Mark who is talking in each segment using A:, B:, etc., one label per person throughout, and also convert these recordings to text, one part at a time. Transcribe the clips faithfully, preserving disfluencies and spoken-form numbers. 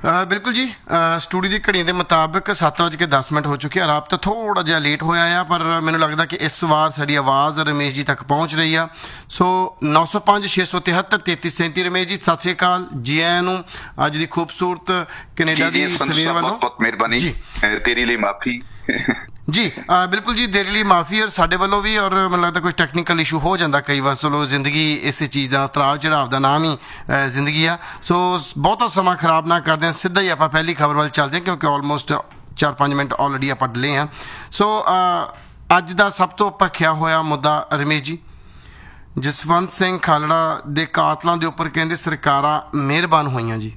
A: ਅ, ਬਿਲਕੁਲ ਜੀ। ਅ, ਸਟੂਡੀਓ ਦੀ ਘੜੀ ਦੇ ਮੁਤਾਬਕ ਸੱਤ ਵੱਜ ਕੇ ਦਸ ਮਿੰਟ ਹੋ ਚੁੱਕੇ ਆ। ਰਾਬਤਾ ਥੋੜਾ ਜਿਹਾ ਲੇਟ ਹੋਇਆ ਆ, ਪਰ ਮੈਨੂੰ ਲੱਗਦਾ ਕਿ ਇਸ ਵਾਰ ਸਾਡੀ ਆਵਾਜ਼ ਰਮੇਸ਼ ਜੀ ਤੱਕ ਪਹੁੰਚ ਰਹੀ ਆ। ਸੋ ਨੌ ਸੌ ਪੰਜ ਛੇ ਸੌ ਤਿਹੱਤਰ ਤੇਤੀ ਸੈਂਤੀ ਰਮੇਸ਼ ਜੀ, ਸਤਿ ਸ਼੍ਰੀ ਅਕਾਲ, ਜੀ ਆਇਆਂ ਨੂੰ ਅੱਜ ਦੀ ਖੂਬਸੂਰਤ ਕੈਨੇਡਾ ਦੀ ਸਵੇਰ ਵੱਲੋਂ।
B: ਬਹੁਤ ਬਹੁਤ ਮਿਹਰਬਾਨੀ ਜੀ, ਤੇਰੀ ਲਈ ਮਾਫੀ
A: ਜੀ। ਅ, ਬਿਲਕੁਲ ਜੀ, ਦੇਰੀ ਲਈ ਮਾਫੀ ਔਰ ਸਾਡੇ ਵੱਲੋਂ ਵੀ। ਔਰ ਮੈਨੂੰ ਲੱਗਦਾ ਕੁਝ ਟੈਕਨੀਕਲ ਇਸ਼ੂ ਹੋ ਜਾਂਦਾ ਕਈ ਵਾਰ। ਚਲੋ ਜ਼ਿੰਦਗੀ ਇਸੇ ਚੀਜ਼ ਦਾ ਉਤਰਾਅ ਚੜਾਵ ਦਾ ਨਾਮ ਹੀ ਅ, ਜ਼ਿੰਦਗੀ ਆ। ਸੋ ਬਹੁਤਾ ਸਮਾਂ ਖਰਾਬ ਨਾ ਕਰਦੇ ਹਾਂ, ਸਿੱਧਾ ਹੀ ਆਪਾਂ ਪਹਿਲੀ ਖਬਰ ਵੱਲ ਚੱਲਦੇ ਹਾਂ, ਕਿਉਂਕਿ ਆਲਮੋਸਟ ਚਾਰ ਪੰਜ ਮਿੰਟ ਆਲਰੇਡੀ ਆਪਾਂ ਡਿਲੇ ਹਾਂ। ਸੋ ਅ, ਅੱਜ ਦਾ ਸਭ ਤੋਂ ਭਖਿਆ ਹੋਇਆ ਮੁੱਦਾ ਰਮੇਸ਼ ਜੀ, ਜਸਵੰਤ ਸਿੰਘ ਖਾਲੜਾ ਦੇ ਕਾਤਲਾਂ ਦੇ ਉੱਪਰ ਕਹਿੰਦੇ ਸਰਕਾਰਾਂ ਮਿਹਰਬਾਨ ਹੋਈਆਂ ਜੀ।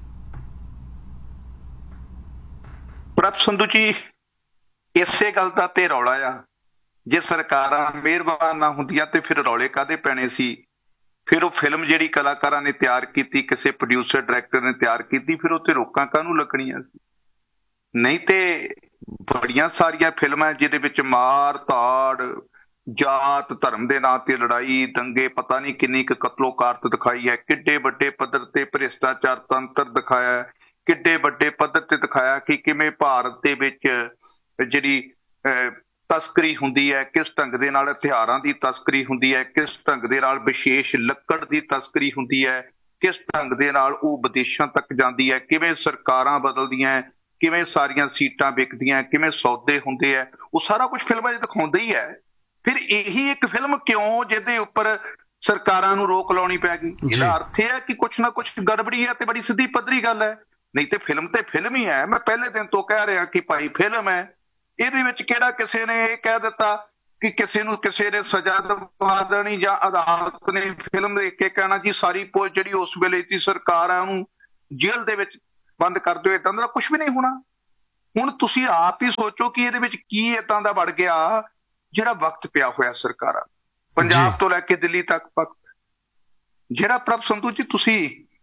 B: ਪ੍ਰਭ ਸੰਧੂ ਜੀ, ਇਸੇ ਗੱਲ ਦਾ ਤੇ ਰੌਲਾ ਆ। ਜੇ ਸਰਕਾਰਾਂ ਮਿਹਰਬਾਨ ਨਾ ਹੁੰਦੀਆਂ ਤੇ ਫਿਰ ਰੌਲੇ ਕਾਹਦੇ ਪੈਣੇ ਸੀ? ਫਿਰ ਉਹ ਫਿਲਮ ਜਿਹੜੀ ਕਲਾਕਾਰਾਂ ਨੇ ਤਿਆਰ ਕੀਤੀ, ਕਿਸੇ ਪ੍ਰੋਡਿਊਸਰ ਡਾਇਰੈਕਟਰ ਨੇ ਤਿਆਰ ਕੀਤੀ, ਫਿਰ ਉਹ ਤੇ ਰੋਕਾਂ ਕਾਹਨੂੰ ਲੱਗਣੀਆਂ ਸੀ? ਨਹੀਂ ਤੇ ਬੜੀਆਂ ਸਾਰੀਆਂ ਫਿਲਮਾਂ ਜਿਹਦੇ ਵਿੱਚ ਮਾਰ ਧਾੜ, ਜਾਤ ਧਰਮ ਦੇ ਨਾਂ ਤੇ ਲੜਾਈ, ਦੰਗੇ, ਪਤਾ ਨਹੀਂ ਕਿੰਨੀ ਕੁ ਕਤਲੋ ਕਾਰਤ ਦਿਖਾਈ ਹੈ, ਕਿੱਡੇ ਵੱਡੇ ਪੱਧਰ ਤੇ ਭ੍ਰਿਸ਼ਟਾਚਾਰ ਤੰਤਰ ਦਿਖਾਇਆ, ਕਿੱਡੇ ਵੱਡੇ ਪੱਧਰ ਤੇ ਦਿਖਾਇਆ ਕਿ ਕਿਵੇਂ ਭਾਰਤ ਦੇ ਵਿੱਚ ਜਿਹੜੀ ਅਹ ਤਸਕਰੀ ਹੁੰਦੀ ਹੈ, ਕਿਸ ਢੰਗ ਦੇ ਨਾਲ ਹਥਿਆਰਾਂ ਦੀ ਤਸਕਰੀ ਹੁੰਦੀ ਹੈ, ਕਿਸ ਢੰਗ ਦੇ ਨਾਲ ਵਿਸ਼ੇਸ਼ ਲੱਕੜ ਦੀ ਤਸਕਰੀ ਹੁੰਦੀ ਹੈ, ਕਿਸ ਢੰਗ ਦੇ ਨਾਲ ਉਹ ਵਿਦੇਸ਼ਾਂ ਤੱਕ ਜਾਂਦੀ ਹੈ, ਕਿਵੇਂ ਸਰਕਾਰਾਂ ਬਦਲਦੀਆਂ, ਕਿਵੇਂ ਸਾਰੀਆਂ ਸੀਟਾਂ ਵਿਕਦੀਆਂ, ਕਿਵੇਂ ਸੌਦੇ ਹੁੰਦੇ ਹੈ। ਉਹ ਸਾਰਾ ਕੁਝ ਫਿਲਮਾਂ 'ਚ ਦਿਖਾਉਂਦੇ ਹੀ ਹੈ। ਫਿਰ ਇਹੀ ਇੱਕ ਫਿਲਮ ਕਿਉਂ ਜਿਹਦੇ ਉੱਪਰ ਸਰਕਾਰਾਂ ਨੂੰ ਰੋਕ ਲਾਉਣੀ ਪੈ ਗਈ? ਇਹਦਾ ਅਰਥ ਇਹ ਹੈ ਕਿ ਕੁਛ ਨਾ ਕੁਛ ਗੜਬੜੀ ਹੈ ਤੇ ਬੜੀ ਸਿੱਧੀ ਪੱਧਰੀ ਗੱਲ ਹੈ। ਨਹੀਂ ਤੇ ਫਿਲਮ ਤੇ ਫਿਲਮ ਹੀ ਹੈ। ਮੈਂ ਪਹਿਲੇ ਦਿਨ ਤੋਂ ਕਹਿ ਰਿਹਾ ਕਿ ਭਾਈ ਫਿਲਮ ਹੈ, ਇਹਦੇ ਵਿੱਚ ਕਿਹੜਾ ਕਿਸੇ ਨੇ ਇਹ ਕਹਿ ਦਿੱਤਾ ਕਿ ਕਿਸੇ ਨੂੰ ਕਿਸੇ ਨੇ ਸਜ਼ਾ ਦਵਾ ਦੇਣੀ ਜਾਂ ਅਦਾਲਤ ਨੇ ਫਿਲਮ ਦੇਖ ਕੇ ਕਹਿਣਾ ਜੀ ਸਾਰੀ ਪੁਲਿਸ ਜਿਹੜੀ ਉਸ ਵੇਲੇ ਦੀ ਸਰਕਾਰ ਆ ਉਹਨੂੰ ਜੇਲ੍ਹ ਦੇ ਵਿੱਚ ਬੰਦ ਕਰ ਦਿਓ। ਏਦਾਂ ਦਾ ਕੁਛ ਵੀ ਨਹੀਂ ਹੋਣਾ। ਹੁਣ ਤੁਸੀਂ ਆਪ ਹੀ ਸੋਚੋ ਕਿ ਇਹਦੇ ਵਿੱਚ ਕੀ ਏਦਾਂ ਦਾ ਵੜ ਗਿਆ ਜਿਹੜਾ ਵਕਤ ਪਿਆ ਹੋਇਆ ਸਰਕਾਰਾਂ, ਪੰਜਾਬ ਤੋਂ ਲੈ ਕੇ ਦਿੱਲੀ ਤੱਕ ਵਕਤ। ਜਿਹੜਾ ਪ੍ਰਭ ਸੰਧੂ ਜੀ ਤੁਸੀਂ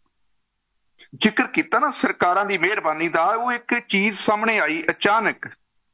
B: ਜ਼ਿਕਰ ਕੀਤਾ ਨਾ ਸਰਕਾਰਾਂ ਦੀ ਮਿਹਰਬਾਨੀ ਦਾ, ਉਹ ਇੱਕ ਚੀਜ਼ ਸਾਹਮਣੇ ਆਈ ਅਚਾਨਕ।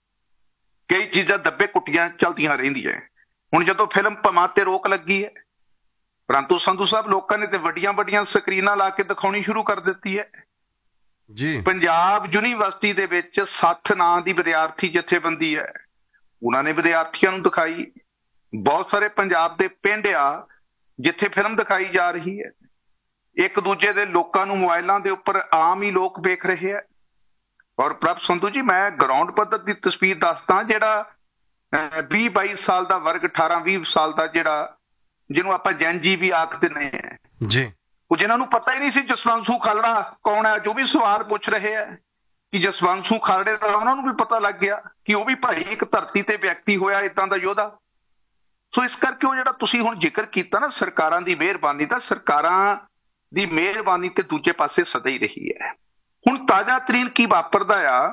B: ਕਈ ਚੀਜ਼ਾਂ ਦੱਬੇ ਕੁੱਟੀਆਂ ਚਲਦੀਆਂ ਰਹਿੰਦੀਆਂ। ਹੁਣ ਜਦੋਂ ਫਿਲਮ ਭਮਾ ਤੇ ਰੋਕ ਲੱਗੀ ਹੈ, ਪਰੰਤੂ ਸੰਧੂ ਸਾਹਿਬ ਲੋਕਾਂ ਨੇ ਤੇ ਵੱਡੀਆਂ ਵੱਡੀਆਂ ਸਕਰੀਨਾਂ ਲਾ ਕੇ ਦਿਖਾਉਣੀ ਸ਼ੁਰੂ ਕਰ ਦਿੱਤੀ ਹੈ ਜੀ। ਪੰਜਾਬ ਯੂਨੀਵਰਸਿਟੀ ਦੇ ਵਿੱਚ ਸੱਥ ਨਾਂ ਦੀ ਵਿਦਿਆਰਥੀ ਜਥੇਬੰਦੀ ਹੈ, ਉਹਨਾਂ ਨੇ ਵਿਦਿਆਰਥੀਆਂ ਨੂੰ ਦਿਖਾਈ। ਬਹੁਤ ਸਾਰੇ ਪੰਜਾਬ ਦੇ ਪਿੰਡ ਆ ਜਿੱਥੇ ਫਿਲਮ ਦਿਖਾਈ ਜਾ ਰਹੀ ਹੈ। ਇੱਕ ਦੂਜੇ ਦੇ ਲੋਕਾਂ ਨੂੰ ਮੋਬਾਇਲਾਂ ਦੇ ਉੱਪਰ ਆਮ ਹੀ ਲੋਕ ਵੇਖ ਰਹੇ ਆ। ਔਰ ਪ੍ਰਭ ਸੰਧੂ ਜੀ, ਮੈਂ ਗਰਾਊਂਡ ਪੱਧਰ ਦੀ ਤਸਵੀਰ ਦੱਸਦਾ। ਜਿਹੜਾ ਵੀਹ ਬਾਈ ਸਾਲ ਦਾ ਵਰਗ, ਅਠਾਰਾਂ ਵੀਹ ਸਾਲ ਦਾ, ਜਿਹੜਾ ਜਿਹਨੂੰ ਆਪਾਂ ਜੈਨਜੀ ਵੀ ਆਖ ਦਿੰਦੇ ਆ ਜੀ, ਉਹ ਜਿਹਨਾਂ ਨੂੰ ਪਤਾ ਹੀ ਨਹੀਂ ਸੀ ਜਸਵੰਤ ਸਿੰਘ ਖਾਲੜਾ ਕੌਣ ਹੈ, ਜੋ ਵੀ ਸਵਾਲ ਪੁੱਛ ਰਹੇ ਆ ਕਿ ਜਸਵੰਤ ਸਿੰਘ ਖਾਲੜੇ ਦਾ, ਉਹਨਾਂ ਨੂੰ ਵੀ ਪਤਾ ਲੱਗ ਗਿਆ ਕਿ ਉਹ ਵੀ ਭਾਈ ਇੱਕ ਧਰਤੀ ਤੇ ਵਿਅਕਤੀ ਹੋਇਆ ਏਦਾਂ ਦਾ ਯੋਧਾ। ਸੋ ਇਸ ਕਰਕੇ ਉਹ ਜਿਹੜਾ ਤੁਸੀਂ ਹੁਣ ਜ਼ਿਕਰ ਕੀਤਾ ਨਾ ਸਰਕਾਰਾਂ ਦੀ ਮਿਹਰਬਾਨੀ ਦਾ, ਸਰਕਾਰਾਂ ਦੀ ਮਿਹਰਬਾਨੀ ਤੇ ਦੂਜੇ ਪਾਸੇ ਸਦਾ ਹੀ ਰਹੀ ਹੈ। ਹੁਣ ਤਾਜ਼ਾ ਤਰੀਨ ਕੀ ਵਾਪਰਦਾ ਆ,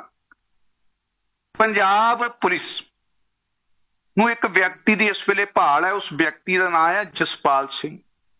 B: ਪੰਜਾਬ ਪੁਲਿਸ ਨੂੰ ਇੱਕ ਵਿਅਕਤੀ ਦੀ ਇਸ ਵੇਲੇ ਭਾਲ ਹੈ। ਉਸ ਵਿਅਕਤੀ ਦਾ ਨਾਮ ਹੈ ਜਸਪਾਲ ਸਿੰਘ,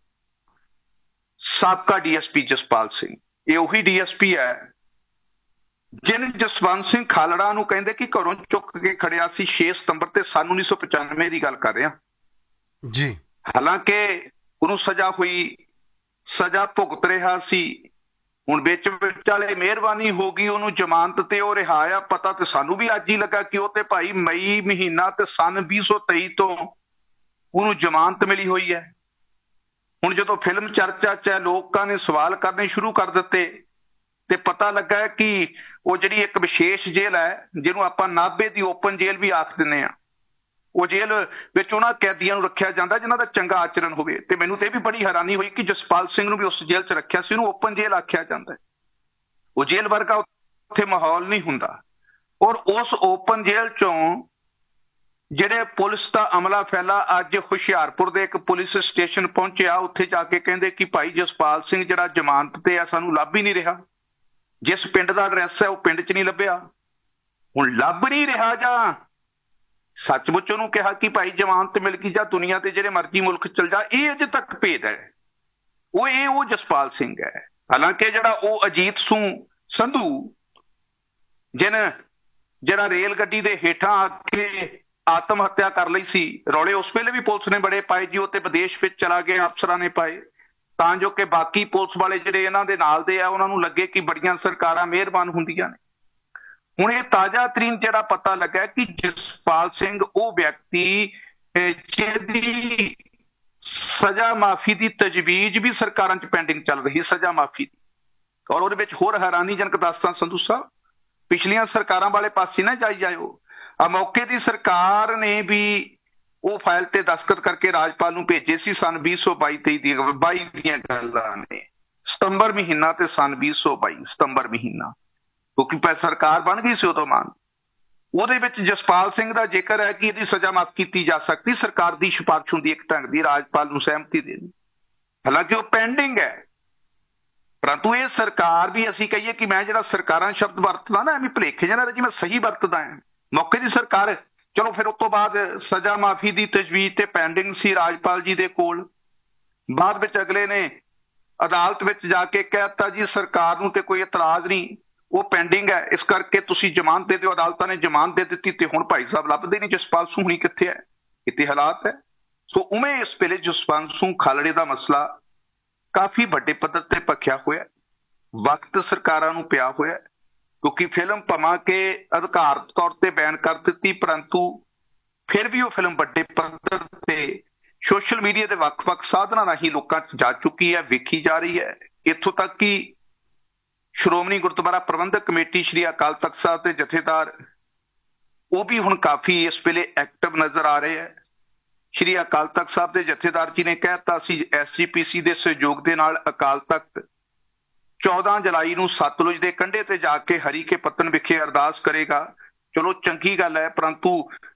B: ਸਾਬਕਾ D S P Jaspal Singh. ਇਹ ਉਹੀ ਡੀ ਐਸ ਪੀ ਹੈ ਜਿਹਨੇ ਜਸਵੰਤ ਸਿੰਘ ਖਾਲੜਾ ਨੂੰ ਕਹਿੰਦੇ ਕਿ ਘਰੋਂ ਚੁੱਕ ਕੇ ਖੜਿਆ ਸੀ ਛੇ ਸਤੰਬਰ ਤੇ ਸੰਨ ਉੱਨੀ ਸੌ ਪਚਾਨਵੇਂ ਦੀ ਗੱਲ ਕਰ ਰਿਹਾ ਜੀ। ਹਾਲਾਂਕਿ ਉਹਨੂੰ ਸਜ਼ਾ ਹੋਈ, ਸਜ਼ਾ ਭੁਗਤ ਰਿਹਾ ਸੀ। ਹੁਣ ਵਿੱਚ ਵਿਚਾਲੇ ਮਿਹਰਬਾਨੀ ਹੋ ਗਈ, ਉਹਨੂੰ ਜ਼ਮਾਨਤ ਤੇ ਉਹ ਰਿਹਾ ਆ। ਪਤਾ ਤੇ ਸਾਨੂੰ ਵੀ ਅੱਜ ਹੀ ਲੱਗਾ ਕਿ ਉਹ ਤੇ ਭਾਈ ਮਈ ਮਹੀਨਾ ਤੇ ਸੰਨ ਵੀਹ ਸੌ ਤੇਈ ਤੋਂ ਉਹਨੂੰ ਜ਼ਮਾਨਤ ਮਿਲੀ ਹੋਈ ਹੈ। ਹੁਣ ਜਦੋਂ ਫਿਲਮ ਚਰਚਾ ਚ ਹੈ, ਲੋਕਾਂ ਨੇ ਸਵਾਲ ਕਰਨੇ ਸ਼ੁਰੂ ਕਰ ਦਿੱਤੇ ਤੇ ਪਤਾ ਲੱਗਾ ਕਿ ਉਹ ਜਿਹੜੀ ਇੱਕ ਵਿਸ਼ੇਸ਼ ਜੇਲ੍ਹ ਹੈ, ਜਿਹਨੂੰ ਆਪਾਂ ਨਾਭੇ ਦੀ ਓਪਨ ਜੇਲ੍ਹ ਵੀ ਆਖ ਦਿੰਦੇ ਆ, ਉਹ ਜੇਲ੍ਹ ਵਿੱਚ ਉਹਨਾਂ ਕੈਦੀਆਂ ਨੂੰ ਰੱਖਿਆ ਜਾਂਦਾ ਜਿਨ੍ਹਾਂ ਦਾ ਚੰਗਾ ਆਚਰਣ ਹੋਵੇ। ਤੇ ਮੈਨੂੰ ਤੇ ਇਹ ਵੀ ਬੜੀ ਹੈਰਾਨੀ ਹੋਈ ਕਿ ਜਸਪਾਲ ਸਿੰਘ ਨੂੰ ਵੀ ਉਸ ਜੇਲ੍ਹ 'ਚ ਰੱਖਿਆ ਸੀ। ਉਹਨੂੰ ਓਪਨ ਜੇਲ੍ਹ ਆਖਿਆ ਜਾਂਦਾ। ਉਹ ਜੇਲ੍ਹ ਵਰਗਾ ਉੱਥੇ ਮਾਹੌਲ ਨਹੀਂ ਹੁੰਦਾ। ਔਰ ਉਸ ਓਪਨ ਜੇਲ੍ਹ ਚੋਂ ਜਿਹੜੇ ਪੁਲਿਸ ਦਾ ਅਮਲਾ ਫੈਲਾ ਅੱਜ ਹੁਸ਼ਿਆਰਪੁਰ ਦੇ ਇੱਕ ਪੁਲਿਸ ਸਟੇਸ਼ਨ ਪਹੁੰਚਿਆ। ਉੱਥੇ ਜਾ ਕੇ ਕਹਿੰਦੇ ਕਿ ਭਾਈ ਜਸਪਾਲ ਸਿੰਘ ਜਿਹੜਾ ਜ਼ਮਾਨਤ ਤੇ ਆ, ਸਾਨੂੰ ਲੱਭ ਹੀ ਨਹੀਂ ਰਿਹਾ। ਜਿਸ ਪਿੰਡ ਦਾ ਐਡਰੈਸ ਹੈ ਉਹ ਪਿੰਡ 'ਚ ਨਹੀਂ ਲੱਭਿਆ। ਹੁਣ ਲੱਭ ਨਹੀਂ ਰਿਹਾ ਜਾਂ ਸੱਚਮੁੱਚ ਉਹਨੂੰ ਕਿਹਾ ਕਿ ਭਾਈ ਜ਼ਮਾਨਤ ਮਿਲ ਗਈ ਜਾਂ ਦੁਨੀਆ ਤੇ ਜਿਹੜੇ ਮਰਜ਼ੀ ਮੁਲਕ ਚਲ ਜਾ, ਇਹ ਅਜੇ ਤੱਕ ਭੇਦ ਹੈ। ਉਹ ਇਹ ਉਹ ਜਸਪਾਲ ਸਿੰਘ ਹੈ। ਹਾਲਾਂਕਿ ਜਿਹੜਾ ਉਹ ਅਜੀਤ ਸਿੰਘ ਸੰਧੂ ਜਿਹਨੇ ਜਿਹੜਾ ਰੇਲ ਗੱਡੀ ਦੇ ਹੇਠਾਂ ਆ ਕੇ ਆਤਮ ਹੱਤਿਆ ਕਰ ਲਈ ਸੀ, ਰੌਲੇ ਉਸ ਵੇਲੇ ਵੀ ਪੁਲਿਸ ਨੇ ਬੜੇ ਪਾਏ ਜੀ। ਉਹ ਤੇ ਵਿਦੇਸ਼ ਵਿੱਚ ਚਲਾ ਗਿਆ, ਅਫਸਰਾਂ ਨੇ ਪਾਏ। ਤਾਂ ਜੋ ਕਿ ਬਾਕੀ ਪੁਲਿਸ ਵਾਲੇ ਜਿਹੜੇ ਇਹਨਾਂ ਦੇ ਨਾਲ ਦੇ ਆ ਉਹਨਾਂ ਨੂੰ ਲੱਗੇ ਕਿ ਬੜੀਆਂ ਸਰਕਾਰਾਂ ਮਿਹਰਬਾਨ ਹੁੰਦੀਆਂ ਨੇ। ਹੁਣ ਇਹ ਤਾਜ਼ਾ ਤਰੀਨ ਜਿਹੜਾ ਪਤਾ ਲੱਗਾ ਕਿ ਜਸਪਾਲ ਸਿੰਘ ਉਹ ਵਿਅਕਤੀ ਅਹ ਜਿਹਦੀ ਸਜ਼ਾ ਮਾਫੀ ਦੀ ਤਜਵੀਜ਼ ਵੀ ਸਰਕਾਰਾਂ 'ਚ ਪੈਂਡਿੰਗ ਚੱਲ ਰਹੀ, ਸਜ਼ਾ ਮਾਫੀ ਦੀ। ਔਰ ਉਹਦੇ ਵਿੱਚ ਹੋਰ ਹੈਰਾਨੀਜਨਕ ਦੱਸਦਾ ਸੰਧੂ ਸਾਹਿਬ, ਪਿਛਲੀਆਂ ਸਰਕਾਰਾਂ ਵਾਲੇ ਪਾਸੇ ਨਾ ਜਾਈ ਜਾਇਓ, ਆ ਮੌਕੇ ਦੀ ਸਰਕਾਰ ਨੇ ਵੀ ਉਹ ਫਾਈਲ ਤੇ ਦਸਤਖਤ ਕਰਕੇ ਰਾਜਪਾਲ ਨੂੰ ਭੇਜੇ ਸੀ ਸਨ ਵੀਹ ਸੌ ਬਾਈ ਤੇਈ ਦੀ ਬਾਈ ਦੀਆਂ ਗੱਲਾਂ ਨੇ, ਸਤੰਬਰ ਮਹੀਨਾ ਤੇ ਸਨ ਵੀਹ ਸੌ ਬਾਈ ਸਤੰਬਰ ਮਹੀਨਾ, ਕਿਉਂਕਿ ਸਰਕਾਰ ਬਣ ਗਈ ਸੀ ਉਦੋਂ ਮਾਨ। ਉਹਦੇ ਵਿੱਚ ਜਸਪਾਲ ਸਿੰਘ ਦਾ ਜ਼ਿਕਰ ਹੈ ਕਿ ਇਹਦੀ ਸਜ਼ਾ ਮਾਫ ਕੀਤੀ ਜਾ ਸਕਦੀ, ਸਰਕਾਰ ਦੀ ਸਿਫਾਰਿਸ਼ ਹੁੰਦੀ ਇੱਕ ਢੰਗ ਦੀ, ਰਾਜਪਾਲ ਨੂੰ ਸਹਿਮਤੀ ਦੇਣੀ, ਹਾਲਾਂਕਿ ਉਹ ਪੈਂਡਿੰਗ ਹੈ। ਪਰੰਤੂ ਇਹ ਸਰਕਾਰ ਵੀ, ਅਸੀਂ ਕਹੀਏ ਕਿ ਮੈਂ ਜਿਹੜਾ ਸਰਕਾਰਾਂ ਸ਼ਬਦ ਵਰਤਦਾ ਨਾ ਐਵੇਂ ਭੁਲੇਖੇ ਜਾਣਾ ਜੀ ਮੈਂ ਸਹੀ ਵਰਤਦਾ ਹਾਂ, ਮੌਕੇ ਦੀ ਸਰਕਾਰ, ਚਲੋ ਫਿਰ ਉਸ ਤੋਂ ਬਾਅਦ ਸਜ਼ਾ ਮਾਫੀ ਦੀ ਤਜਵੀਜ਼ ਤੇ ਪੈਂਡਿੰਗ ਸੀ ਰਾਜਪਾਲ ਜੀ ਦੇ ਕੋਲ। ਬਾਅਦ ਵਿੱਚ ਅਗਲੇ ਨੇ ਅਦਾਲਤ ਵਿੱਚ ਜਾ ਕੇ ਕਹਿ ਦਿੱਤਾ ਜੀ ਸਰਕਾਰ ਨੂੰ ਤੇ ਕੋਈ ਇਤਰਾਜ਼ ਨਹੀਂ, ਉਹ ਪੈਂਡਿੰਗ ਹੈ, ਇਸ ਕਰਕੇ ਤੁਸੀਂ ਜ਼ਮਾਨਤ ਦੇ ਦਿਓ। ਅਦਾਲਤਾਂ ਨੇ ਜ਼ਮਾਨਤ ਦੇ ਦਿੱਤੀ ਤੇ ਹੁਣ ਭਾਈ ਸਾਹਿਬ ਲੱਭਦੇ ਨਹੀਂ ਜਸਪਾਲ ਸਿੰਘ ਹੁਣੀ ਕਿੱਥੇ ਹੈ, ਕਿਤੇ ਹਾਲਾਤ ਹੈ। ਸੋ ਉਵੇਂ ਇਸ ਵੇਲੇ ਜਸਪਾਲ ਸਿੰਘ ਖਾਲੜੇ ਦਾ ਮਸਲਾ ਕਾਫੀ ਵੱਡੇ ਪੱਧਰ ਤੇ ਭਖਿਆ ਹੋਇਆ, ਵਕਤ ਸਰਕਾਰਾਂ ਨੂੰ ਪਿਆ ਹੋਇਆ, ਕਿਉਂਕਿ ਫਿਲਮ ਭਾਵੇਂ ਕਿ ਅਧਿਕਾਰਤ ਤੌਰ ਤੇ ਬੈਨ ਕਰ ਦਿੱਤੀ, ਪਰੰਤੂ ਫਿਰ ਵੀ ਉਹ ਫਿਲਮ ਵੱਡੇ ਪੱਧਰ ਤੇ ਸੋਸ਼ਲ ਮੀਡੀਆ ਦੇ ਵੱਖ-ਵੱਖ ਸਾਧਨਾਂ ਰਾਹੀਂ ਲੋਕਾਂ 'ਚ ਜਾ ਚੁੱਕੀ ਹੈ, ਵੇਖੀ ਜਾ ਰਹੀ ਹੈ। ਇੱਥੋਂ ਤੱਕ ਕਿ ਸ਼੍ਰੋਮਣੀ ਗੁਰਦੁਆਰਾ ਪ੍ਰਬੰਧਕ ਕਮੇਟੀ ਸ਼੍ਰੀ ਅਕਾਲ ਤਖਤ ਸਾਹਿਬ ਦੇ ਜਥੇਦਾਰ ਉਹ ਵੀ ਹੁਣ ਕਾਫੀ ਇਸ ਵੇਲੇ ਐਕਟਿਵ ਨਜ਼ਰ ਆ ਰਹੇ ਹੈ। ਸ਼੍ਰੀ ਅਕਾਲ ਤਖਤ ਸਾਹਿਬ ਦੇ ਜਥੇਦਾਰ ਜੀ ਨੇ ਕਹਿਤਾ ਸੀ ਐਸ ਜੀ ਪੀ ਸੀ ਦੇ ਸਹਿਯੋਗ ਦੇ ਨਾਲ ਅਕਾਲ ਤਖਤ ਚੌਦਾਂ ਜੁਲਾਈ ਨੂੰ ਸਤਲੁਜ ਦੇ ਕੰਢੇ ਤੇ ਜਾ ਕੇ ਹਰੀ ਕੇ ਪੱਤਨ ਵਿਖੇ ਅਰਦਾਸ ਕਰੇਗਾ। ਚਲੋ ਚੰਗੀ ਗੱਲ ਹੈ, ਪਰੰਤੂ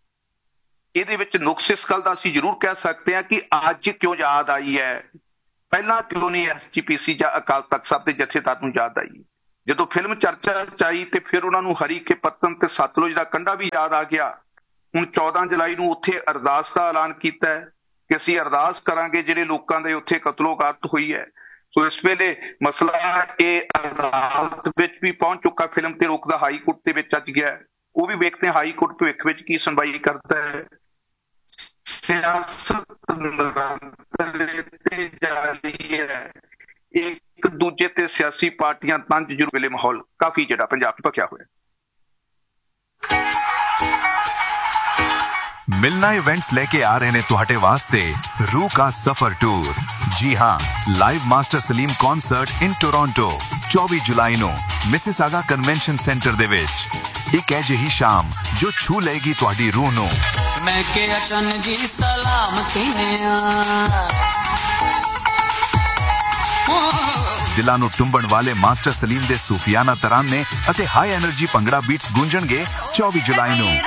B: ਇਹਦੇ ਵਿੱਚ ਨੁਕਸ ਇਸ ਗੱਲ ਦਾ ਅਸੀਂ ਜ਼ਰੂਰ ਕਹਿ ਸਕਦੇ ਹਾਂ ਕਿ ਅੱਜ ਕਿਉਂ ਯਾਦ ਆਈ ਹੈ, ਪਹਿਲਾਂ ਕਿਉਂ ਨਹੀਂ ਐਸ ਜੀ ਪੀ ਸੀ ਜਾਂ ਅਕਾਲ ਤਖਤ ਸਾਹਿਬ ਦੇ ਜਥੇਦਾਰ ਨੂੰ ਯਾਦ ਆਈ। ਜਦੋਂ ਫਿਲਮ ਚਰਚਾ ਚ ਆਈ ਤੇ ਫਿਰ ਉਹਨਾਂ ਨੂੰ ਹਰੀ ਕੇ ਪੱਤਨ ਤੇ ਸਤਲੁਜ ਦਾ ਕੰਢਾ ਵੀ ਯਾਦ ਆ ਗਿਆ। ਹੁਣ ਚੌਦਾਂ ਜੁਲਾਈ ਨੂੰ ਉੱਥੇ ਅਰਦਾਸ ਦਾ ਐਲਾਨ ਕੀਤਾ ਹੈ ਕਿ ਅਸੀਂ ਅਰਦਾਸ ਕਰਾਂਗੇ ਜਿਹੜੇ ਲੋਕਾਂ ਦੇ ਉੱਥੇ ਕਤਲੋਗਾਰਤ ਹੋਈ ਹੈ। ਸੋ ਇਸ ਵੇਲੇ ਮਸਲਾ ਇਹ ਅਦਾਲਤ ਵਿੱਚ ਵੀ ਪਹੁੰਚ ਚੁੱਕਾ, ਫਿਲਮ ਤੇ ਰੋਕ ਦਾ ਹਾਈ ਕੋਰਟ ਦੇ ਵਿੱਚ ਅੱਜ ਗਿਆ, ਉਹ ਵੀ ਵੇਖਦੇ ਹਾਂ ਹਾਈ ਕੋਰਟ ਭਵਿੱਖ ਵਿੱਚ ਕੀ ਸੁਣਵਾਈ ਕਰਦਾ ਹੈ। ਸਿਆਸਤ ਨਿਰੰਤਰ ਤੇ ਜਾਰੀ ਹੈ, ਇੱਕ ਦੂਜੇ ਤੇ ਸਿਆਸੀ ਪਾਰਟੀਆਂ ਤੰਜ ਜ਼ਰੂਰ ਵੇਲੇ ਮਾਹੌਲ ਕਾਫੀ ਜਿਹੜਾ ਪੰਜਾਬ 'ਚ ਭਖਿਆ ਹੋਇਆ।
C: मिलना इवेंट्स लेके आ रहे ने तुहाडे वास्ते रूह का सफर टूर। जी हाँ, live master Salim concert in Toronto चौबीस जुलाई नो मिसिसागा कन्वेंशन सेंटर दे विच एक है जही शाम जो छू लेगी तुहाडी रूह नो। मैं के अचन जी सलामती ने दिलां नू टुंबण वाले मास्टर सलीम दे सूफियाना तराने अते हाई एनर्जी भंगड़ा बीट्स गूंजणगे चौबीस जुलाई नू।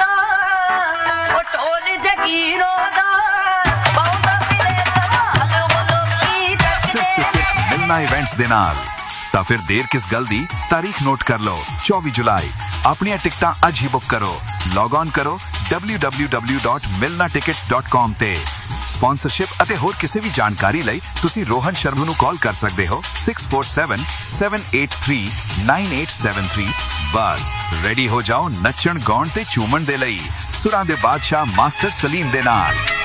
C: मिलना इवेंट्स दे नाल तां फिर देर किस गल दी, तारीख नोट कर लो चौबीस जुलाई। अपनी टिकटां अज ही बुक करो, लॉग ऑन करो डबल्यू डबल्यू डबल्यू डॉट मिलना टिकट्स डॉट कॉम ते। स्पॉन्सरशिप अते होर किसी भी जानकारी लई तुसी रोहन शर्मा नू कॉल कर सकदे हो six four seven seven eight three nine eight seven three. बस रेडी हो जाओ नचण गाउण ते झूमण दे लई सुरां दे बादशाह मास्टर सलीम दे नाल।